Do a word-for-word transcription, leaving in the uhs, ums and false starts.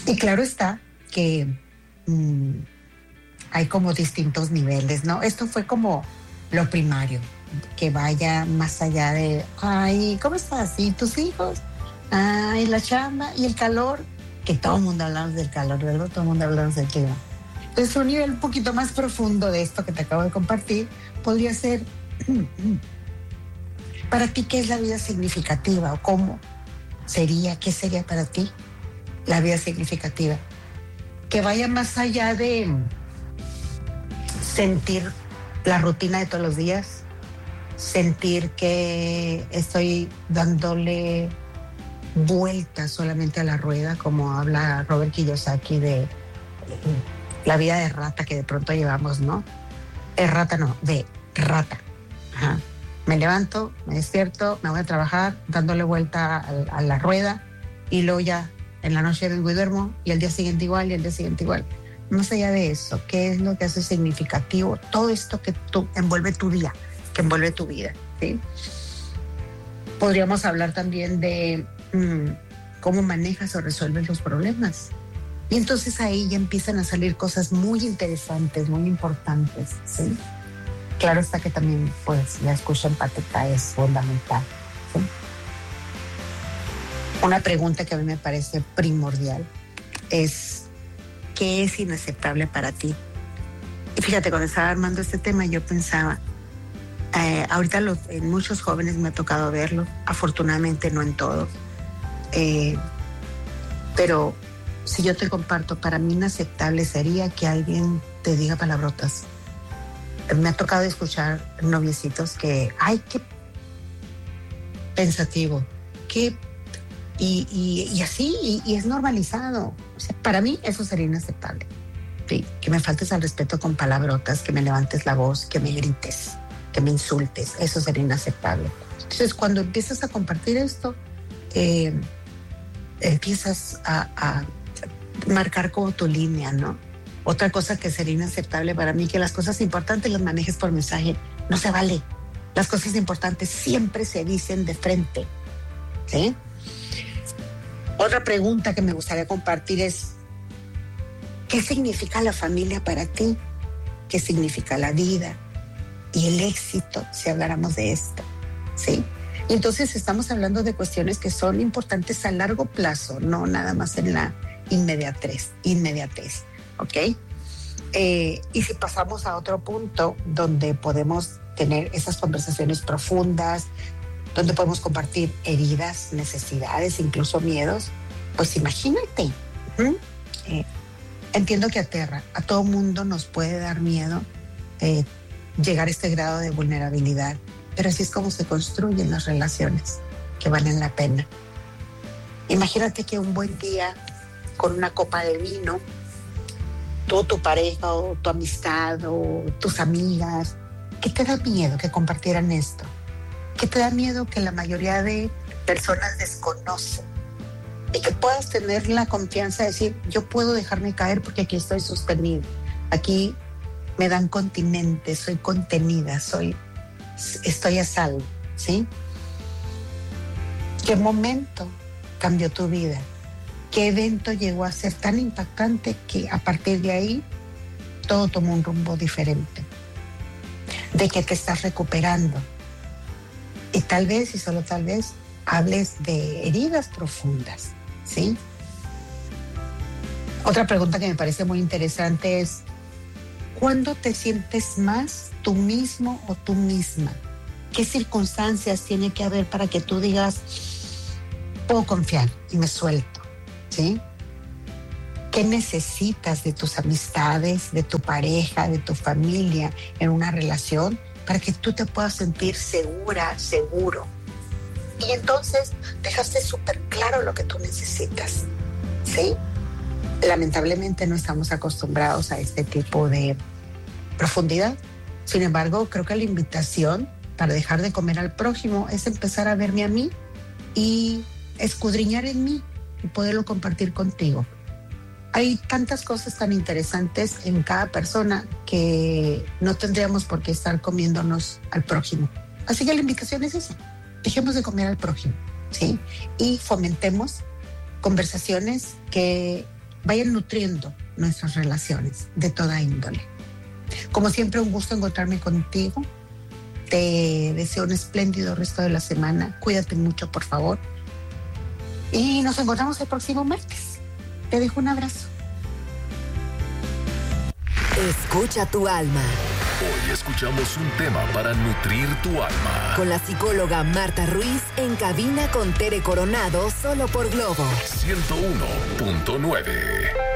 Y claro está que mmm, hay como distintos niveles, ¿no? Esto fue como lo primario, que vaya más allá de, ay, ¿cómo estás? ¿Y tus hijos? Ay, la chamba y el calor, que todo el mundo hablamos del calor, ¿verdad? Todo el mundo hablamos del clima. Entonces, un nivel un poquito más profundo de esto que te acabo de compartir podría ser, para ti, ¿qué es la vida significativa? ¿O cómo sería, qué sería para ti la vida significativa? Que vaya más allá de sentir la rutina de todos los días, sentir que estoy dándole vueltas solamente a la rueda, como habla Robert Kiyosaki de la vida de rata que de pronto llevamos, ¿no? De rata no, de rata. Ajá. Me levanto, me despierto, me voy a trabajar dándole vuelta a, a la rueda y luego ya en la noche vengo y duermo y al día siguiente igual y al día siguiente igual. Más allá de eso, ¿qué es lo que hace significativo todo esto que tú envuelve tu día, que envuelve tu vida? ¿Sí? Podríamos hablar también de mmm, cómo manejas o resuelves los problemas. Y entonces ahí ya empiezan a salir cosas muy interesantes, muy importantes, ¿sí? Claro está que también, pues, la escucha empática es fundamental, ¿sí? Una pregunta que a mí me parece primordial es, ¿qué es inaceptable para ti? Y fíjate, cuando estaba armando este tema, yo pensaba, eh, ahorita los, en muchos jóvenes me ha tocado verlo, afortunadamente no en todos, eh, pero si yo te comparto, para mí inaceptable sería que alguien te diga palabrotas. Me ha tocado escuchar noviecitos que, ay, qué pensativo, qué, y, y, y así, y, y es normalizado. O sea, para mí eso sería inaceptable. Sí, que me faltes al respeto con palabrotas, que me levantes la voz, que me grites, que me insultes, eso sería inaceptable. Entonces, cuando empiezas a compartir esto, eh, empiezas a, a marcar como tu línea, ¿no? Otra cosa que sería inaceptable para mí, que las cosas importantes las manejes por mensaje. No se vale. Las cosas importantes siempre se dicen de frente, ¿sí? Otra pregunta que me gustaría compartir es, ¿qué significa la familia para ti? ¿Qué significa la vida y el éxito, si habláramos de esto? ¿Sí? Entonces estamos hablando de cuestiones que son importantes a largo plazo, no nada más en la inmediatez, inmediatez, ¿ok? Eh, y si pasamos a otro punto donde podemos tener esas conversaciones profundas, donde podemos compartir heridas, necesidades, incluso miedos, pues imagínate. ¿Mm? Eh, entiendo que aterra, a todo mundo nos puede dar miedo eh, llegar a este grado de vulnerabilidad, pero así es como se construyen las relaciones que valen la pena. Imagínate que un buen día, con una copa de vino, tú, tu pareja o tu amistad o tus amigas, ¿qué te da miedo que compartieran esto? ¿Qué te da miedo que la mayoría de personas desconocen? Y que puedas tener la confianza de decir, yo puedo dejarme caer porque aquí estoy sostenido. Aquí me dan continente, soy contenida, soy, estoy a salvo, ¿sí? ¿Qué momento cambió tu vida? ¿Qué evento llegó a ser tan impactante que a partir de ahí todo tomó un rumbo diferente? De que te estás recuperando. Y tal vez, y solo tal vez, hables de heridas profundas, ¿sí? Otra pregunta que me parece muy interesante es, ¿cuándo te sientes más tú mismo o tú misma? ¿Qué circunstancias tiene que haber para que tú digas, puedo confiar y me suelto? ¿Sí? ¿Qué necesitas de tus amistades, de tu pareja, de tu familia en una relación para que tú te puedas sentir segura, seguro? Y entonces dejaste súper claro lo que tú necesitas, ¿sí? Lamentablemente no estamos acostumbrados a este tipo de profundidad. Sin embargo, creo que la invitación para dejar de comer al prójimo es empezar a verme a mí y escudriñar en mí y poderlo compartir contigo. Hay tantas cosas tan interesantes en cada persona que no tendríamos por qué estar comiéndonos al prójimo. Así que la invitación es esa. Dejemos de comer al prójimo, ¿sí? Y fomentemos conversaciones que vayan nutriendo nuestras relaciones de toda índole. Como siempre, un gusto encontrarme contigo. Te deseo un espléndido resto de la semana. Cuídate mucho, por favor. Y nos encontramos el próximo martes. Te dejo un abrazo. Escucha tu alma. Hoy escuchamos un tema para nutrir tu alma. Con la psicóloga Marta Ruiz en cabina con Tere Coronado, solo por Globo ciento uno punto nueve.